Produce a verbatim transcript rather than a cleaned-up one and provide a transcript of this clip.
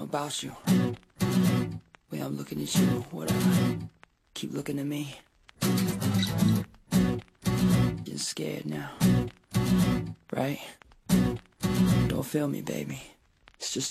about you. Way I'm looking at you, whatever. Keep looking at me. Getting scared now, right? Don't feel me, baby. It's just